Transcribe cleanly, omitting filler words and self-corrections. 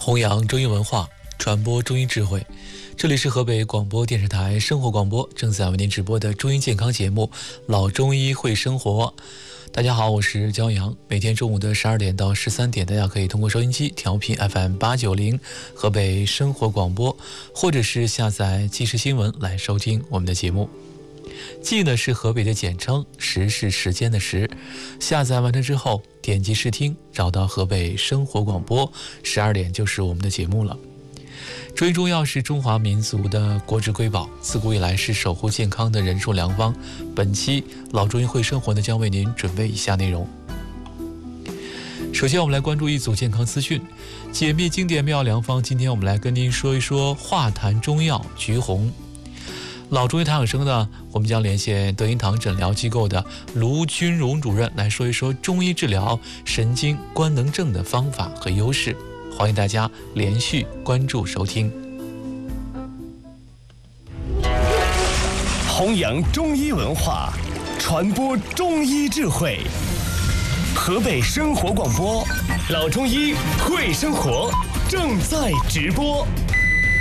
弘扬中医文化，传播中医智慧。这里是河北广播电视台生活广播，正在为您直播的中医健康节目《老中医会生活》。大家好，我是焦阳。每天中午的12点到13点，大家可以通过收音机调频 FM890 河北生活广播，或者是下载即时新闻来收听我们的节目。即呢是河北的简称，时是时间的时。下载完成之后，点击试听，找到河北生活广播，12点就是我们的节目了。中医中药是中华民族的国之瑰宝，自古以来是守护健康的人术良方。本期老中医会生活呢，将为您准备以下内容。首先我们来关注一组健康资讯，解密经典妙药良方。今天我们来跟您说一说化痰中药橘红。老中医谈养生呢，我们将连线德音堂诊疗机构的卢军荣主任来说一说中医治疗神经官能症的方法和优势。欢迎大家连续关注收听。 弘扬中医文化，传播中医智慧。河北生活广播，老中医会生活正在直播。